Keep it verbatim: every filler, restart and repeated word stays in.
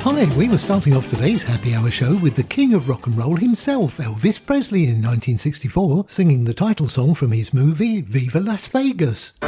Hi, we were starting off today's Happy Hour show with the king of rock and roll himself, Elvis Presley, in nineteen sixty-four, singing the title song from his movie Viva Las Vegas.